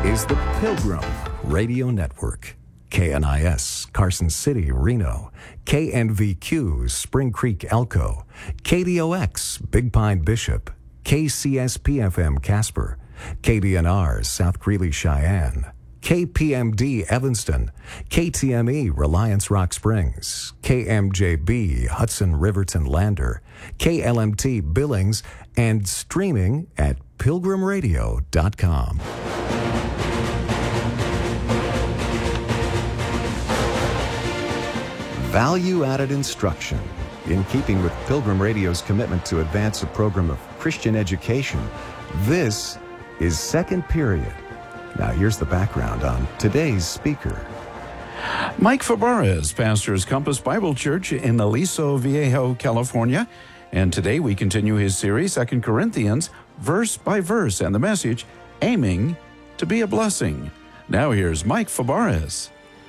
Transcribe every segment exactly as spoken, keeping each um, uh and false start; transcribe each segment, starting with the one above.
is the Pilgrim Radio Network. K N I S, Carson City, Reno. K N V Q, Spring Creek, Elko. K D O X, Big Pine, Bishop. K C S P F M, Casper. K D N R, South Greeley, Cheyenne. K P M D, Evanston. K T M E, Reliance, Rock Springs. K M J B, Hudson, Riverton, Lander. K L M T, Billings, and streaming at pilgrim radio dot com. Value-added instruction. In keeping with Pilgrim Radio's commitment to advance a program of Christian education, this is Second Period. Now here's the background on today's speaker. Mike Fabarez pastors Compass Bible Church in Aliso Viejo, California. And today we continue his series, Second Corinthians, verse by verse, and the message, Aiming to be a Blessing. Now here's Mike Fabarez.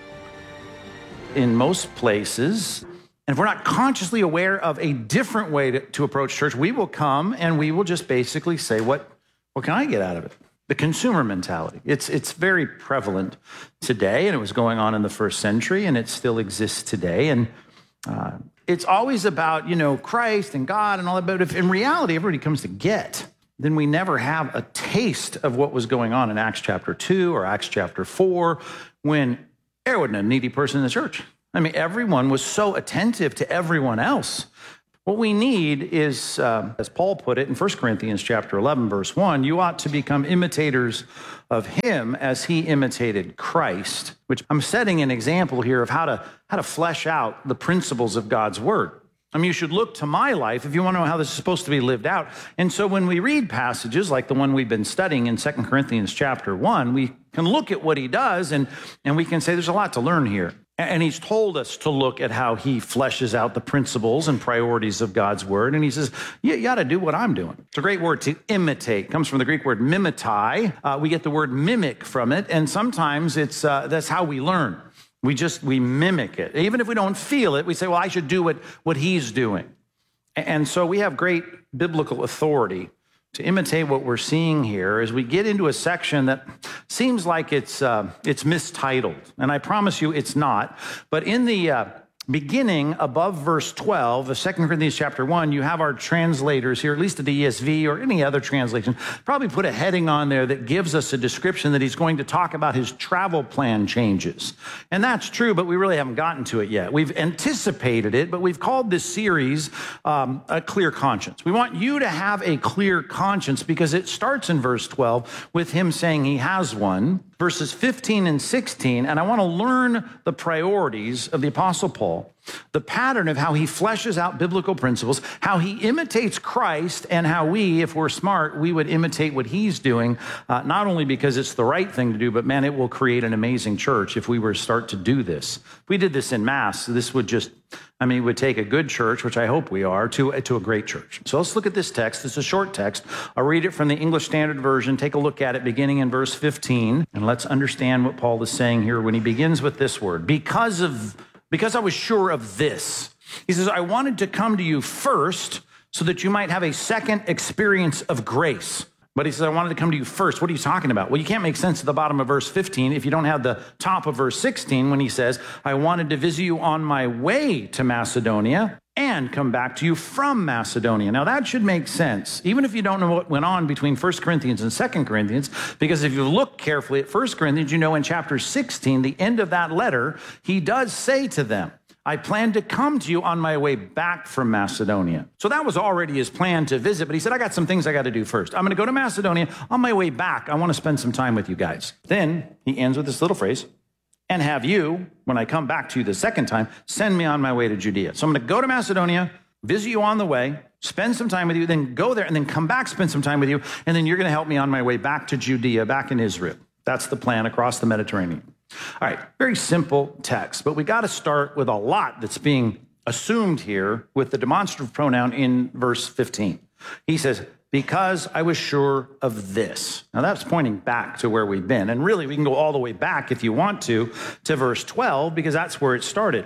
In most places, and if we're not consciously aware of a different way to, to approach church, we will come and we will just basically say, what, what can I get out of it? The consumer mentality. It's, it's very prevalent today, and it was going on in the first century, and it still exists today. And uh, it's always about, you know, Christ and God and all that, but if in reality everybody comes to get, then we never have a taste of what was going on in Acts chapter two or Acts chapter four, when there wasn't a needy person in the church. I mean, everyone was so attentive to everyone else. What we need is, uh, as Paul put it in First Corinthians chapter eleven, verse one, you ought to become imitators of him as he imitated Christ, which I'm setting an example here of how to, how to flesh out the principles of God's word. I mean, you should look to my life if you want to know how this is supposed to be lived out. And so when we read passages like the one we've been studying in Second Corinthians chapter one, we can look at what he does and, and we can say there's a lot to learn here. And he's told us to look at how he fleshes out the principles and priorities of God's word. And he says, yeah, you ought to do what I'm doing. It's a great word, to imitate. It comes from the Greek word mimetai. Uh, we get the word mimic from it. And sometimes it's uh, that's how we learn. We just, we mimic it. Even if we don't feel it, we say, well, I should do what, what he's doing. And so we have great biblical authority to imitate what we're seeing here as we get into a section that seems like it's uh, it's mistitled. And I promise you it's not. But in the uh, beginning, above verse twelve of Second Corinthians chapter one, you have our translators here, at least at the E S V or any other translation, probably put a heading on there that gives us a description that he's going to talk about his travel plan changes. And that's true, but we really haven't gotten to it yet. We've anticipated it, but we've called this series um, a clear conscience. We want you to have a clear conscience because it starts in verse twelve with him saying he has one, verses fifteen and sixteen, and I want to learn the priorities of the Apostle Paul, the pattern of how he fleshes out biblical principles, how he imitates Christ, and how we, if we're smart, we would imitate what he's doing, uh, not only because it's the right thing to do, but man, it will create an amazing church if we were to start to do this. If we did this in mass, this would just, I mean, it would take a good church, which I hope we are, to, to a great church. So let's look at this text. It's a short text. I'll read it from the English Standard Version. Take a look at it beginning in verse fifteen, and let's understand what Paul is saying here when he begins with this word. Because of, because I was sure of this. He says, I wanted to come to you first so that you might have a second experience of grace. But he says, I wanted to come to you first. What are you talking about? Well, you can't make sense at the bottom of verse fifteen if you don't have the top of verse sixteen when he says, I wanted to visit you on my way to Macedonia and come back to you from Macedonia. Now, that should make sense, even if you don't know what went on between First Corinthians and Second Corinthians, because if you look carefully at First Corinthians, you know in chapter sixteen, the end of that letter, he does say to them, I plan to come to you on my way back from Macedonia. So that was already his plan to visit, but he said, I got some things I got to do first. I'm going to go to Macedonia. On my way back, I want to spend some time with you guys. Then he ends with this little phrase, and have you, when I come back to you the second time, send me on my way to Judea. So I'm going to go to Macedonia, visit you on the way, spend some time with you, then go there, and then come back, spend some time with you, and then you're going to help me on my way back to Judea, back in Israel. That's the plan across the Mediterranean. All right, very simple text, but we got to start with a lot that's being assumed here with the demonstrative pronoun in verse fifteen. He says, because I was sure of this. Now that's pointing back to where we've been. And really, we can go all the way back if you want to, to verse twelve, because that's where it started.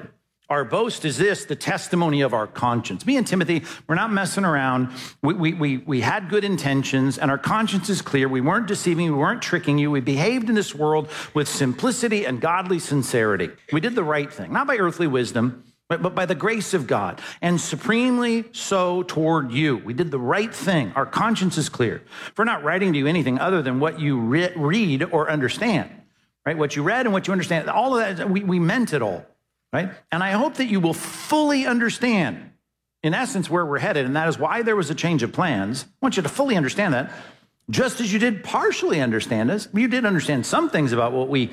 Our boast is this, the testimony of our conscience. Me and Timothy, we're not messing around. We, we, we, we had good intentions, and our conscience is clear. We weren't deceiving you. We weren't tricking you. We behaved in this world with simplicity and godly sincerity. We did the right thing, not by earthly wisdom, but, but by the grace of God, and supremely so toward you. We did the right thing. Our conscience is clear. If we're not writing to you anything other than what you re- read or understand, right? What you read and what you understand, all of that, we, we meant it all. Right? And I hope that you will fully understand, in essence, where we're headed, and that is why there was a change of plans. I want you to fully understand that, just as you did partially understand us. You did understand some things about what we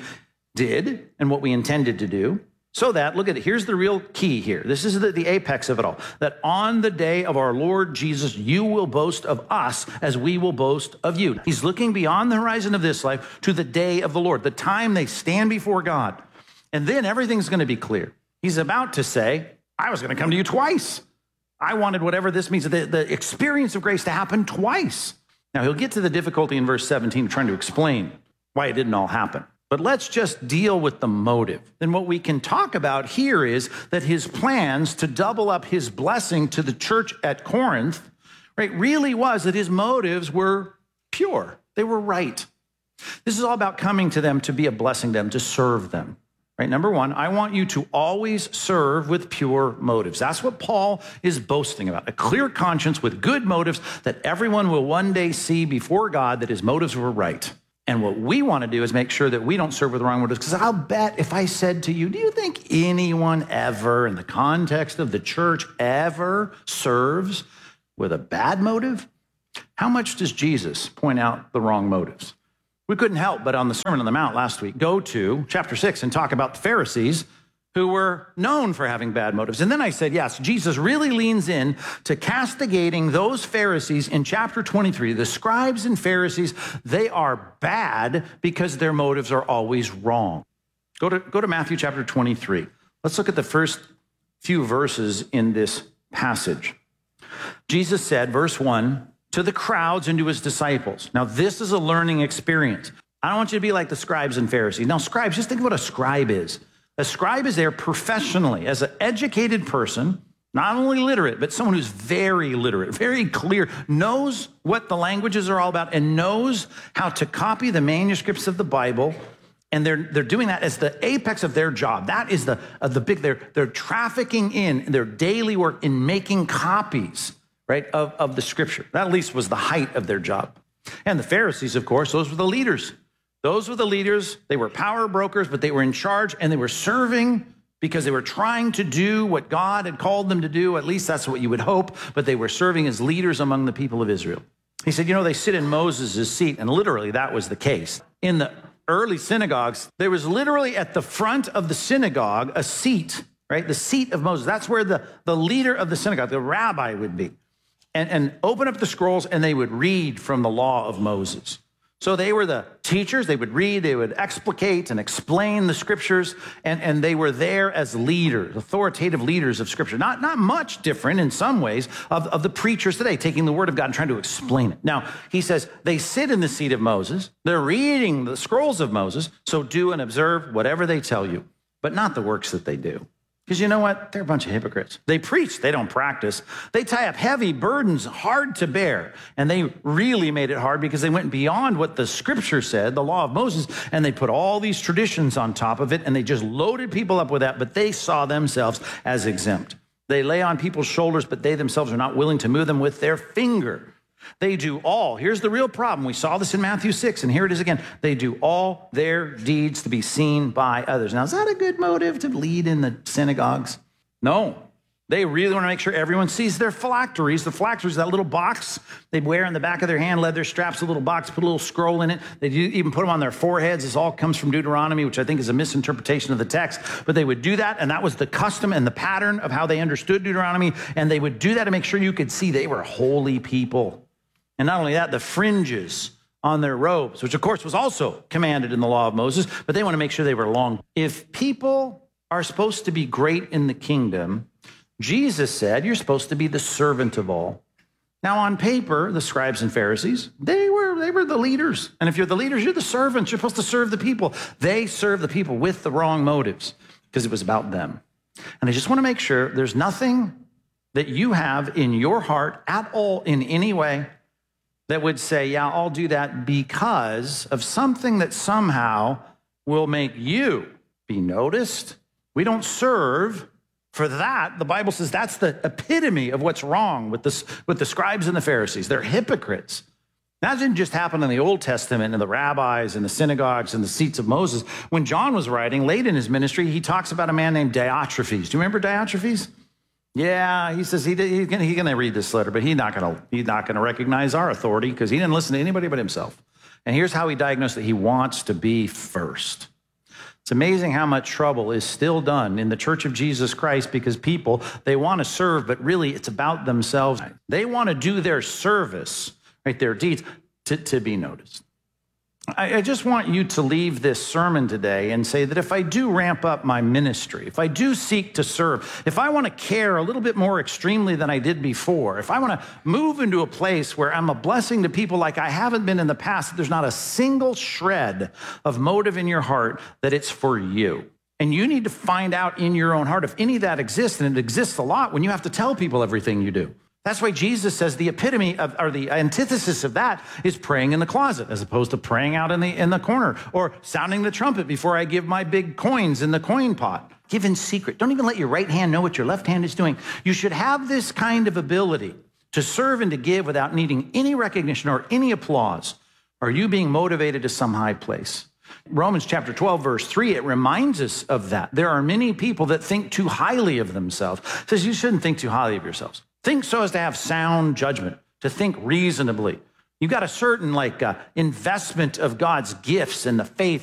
did and what we intended to do, so that, look at it, here's the real key here. This is the, the apex of it all, that on the day of our Lord Jesus, you will boast of us as we will boast of you. He's looking beyond the horizon of this life to the day of the Lord, the time they stand before God. And then everything's going to be clear. He's about to say, I was going to come to you twice. I wanted whatever this means, the, the experience of grace to happen twice. Now, he'll get to the difficulty in verse seventeen, trying to explain why it didn't all happen. But let's just deal with the motive. Then what we can talk about here is that his plans to double up his blessing to the church at Corinth, right, really was that his motives were pure. They were right. This is all about coming to them to be a blessing to them, to serve them. Right, number one, I want you to always serve with pure motives. That's what Paul is boasting about, a clear conscience with good motives that everyone will one day see before God that his motives were right. And what we want to do is make sure that we don't serve with the wrong motives, because I'll bet if I said to you, do you think anyone ever in the context of the church ever serves with a bad motive? How much does Jesus point out the wrong motives? We couldn't help but on the Sermon on the Mount last week, go to chapter six and talk about the Pharisees who were known for having bad motives. And then I said, yes, Jesus really leans in to castigating those Pharisees in chapter twenty-three. The scribes and Pharisees, they are bad because their motives are always wrong. Go to, go to Matthew chapter twenty-three. Let's look at the first few verses in this passage. Jesus said, verse one, to the crowds and to his disciples. Now, this is a learning experience. I don't want you to be like the scribes and Pharisees. Now, scribes, just think of what a scribe is. A scribe is there professionally as an educated person, not only literate, but someone who's very literate, very clear, knows what the languages are all about, and knows how to copy the manuscripts of the Bible. And they're they're doing that as the apex of their job. That is the uh, the big. They're they're trafficking in their daily work in making copies, right, of, of the scripture. That at least was the height of their job. And the Pharisees, of course, those were the leaders. Those were the leaders. They were power brokers, but they were in charge, and they were serving because they were trying to do what God had called them to do. At least that's what you would hope, but they were serving as leaders among the people of Israel. He said, you know, they sit in Moses' seat, and literally that was the case. In the early synagogues, there was literally at the front of the synagogue a seat, right? The seat of Moses. That's where the, the leader of the synagogue, the rabbi, would be. And, and open up the scrolls, and they would read from the law of Moses. So they were the teachers. They would read, they would explicate and explain the scriptures, and, and they were there as leaders, authoritative leaders of scripture. Not, not much different in some ways of, of the preachers today, taking the word of God and trying to explain it. Now, he says, they sit in the seat of Moses. They're reading the scrolls of Moses, so do and observe whatever they tell you, but not the works that they do. Because you know what? They're a bunch of hypocrites. They preach, they don't practice. They tie up heavy burdens, hard to bear. And they really made it hard because they went beyond what the scripture said, the law of Moses, and they put all these traditions on top of it, and they just loaded people up with that, but they saw themselves as exempt. They lay on people's shoulders, but they themselves are not willing to move them with their finger. They do all, here's the real problem. We saw this in Matthew six, and here it is again. They do all their deeds to be seen by others. Now, is that a good motive to lead in the synagogues? No. They really want to make sure everyone sees their phylacteries. The phylacteries, that little box they'd wear in the back of their hand, leather straps, a little box, put a little scroll in it. They even put them on their foreheads. This all comes from Deuteronomy, which I think is a misinterpretation of the text. But they would do that, and that was the custom and the pattern of how they understood Deuteronomy. And they would do that to make sure you could see they were holy people. And not only that, the fringes on their robes, which of course was also commanded in the law of Moses, but they want to make sure they were long. If people are supposed to be great in the kingdom, Jesus said, you're supposed to be the servant of all. Now on paper, the scribes and Pharisees, they were, they were the leaders. And if you're the leaders, you're the servants. You're supposed to serve the people. They served the people with the wrong motives because it was about them. And I just want to make sure there's nothing that you have in your heart at all in any way that would say, yeah, I'll do that because of something that somehow will make you be noticed. We don't serve for that. The Bible says that's the epitome of what's wrong with the, with the scribes and the Pharisees. They're hypocrites. That didn't just happen in the Old Testament and the rabbis and the synagogues and the seats of Moses. When John was writing, late in his ministry, he talks about a man named Diotrephes. Do you remember Diotrephes? Yeah, he says he, he, he's going to read this letter, but he's not going to he's not going to recognize our authority because he didn't listen to anybody but himself. And here's how he diagnosed that he wants to be first. It's amazing how much trouble is still done in the Church of Jesus Christ because people, they want to serve, but really it's about themselves. They want to do their service, right, their deeds, to, to be noticed. I, I just want you to leave this sermon today and say that if I do ramp up my ministry, if I do seek to serve, if I want to care a little bit more extremely than I did before, if I want to move into a place where I'm a blessing to people like I haven't been in the past, there's not a single shred of motive in your heart that it's for you. And you need to find out in your own heart if any of that exists, and it exists a lot when you have to tell people everything you do. That's why Jesus says the epitome of, or the antithesis of that is praying in the closet as opposed to praying out in the, in the corner or sounding the trumpet before I give my big coins in the coin pot. Give in secret. Don't even let your right hand know what your left hand is doing. You should have this kind of ability to serve and to give without needing any recognition or any applause. Are you being motivated to some high place? Romans chapter twelve, verse three, it reminds us of that. There are many people that think too highly of themselves. It says you shouldn't think too highly of yourselves. Think so as to have sound judgment, to think reasonably. You've got a certain like uh, investment of God's gifts and the faith